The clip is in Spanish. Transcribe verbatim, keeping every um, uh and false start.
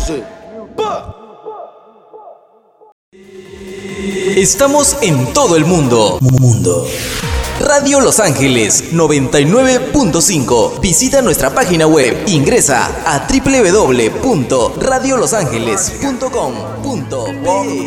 Music. Estamos en todo el mundo. Mundo. Radio Los Ángeles noventa y nueve punto cinco. Visita nuestra página web. Ingresa a doble u doble u doble u punto radio los ángeles punto com punto be.